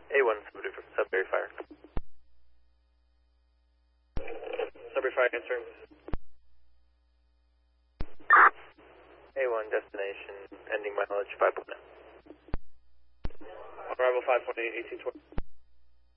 A1, Sudbury Fire. Sudbury Fire, answering. A1, destination, ending mileage 5.9. Arrival 5.8, 1820.